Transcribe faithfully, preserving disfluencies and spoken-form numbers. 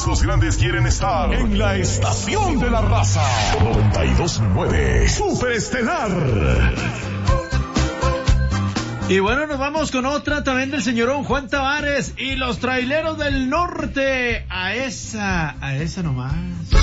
Todos los grandes quieren estar en la estación de la raza. noventa y dos punto nueve Superestelar. Y bueno, nos vamos con otra también del señorón Juan Tavares y los traileros del norte. A esa, a esa nomás.